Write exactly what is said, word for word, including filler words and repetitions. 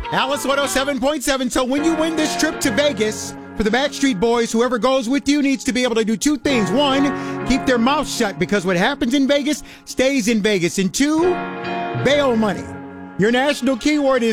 Alice one oh seven point seven. So when you win this trip to Vegas for the Backstreet Boys, whoever goes with you needs to be able to do two things. One, keep their mouth shut because what happens in Vegas stays in Vegas. And two, bail money. Your national keyword is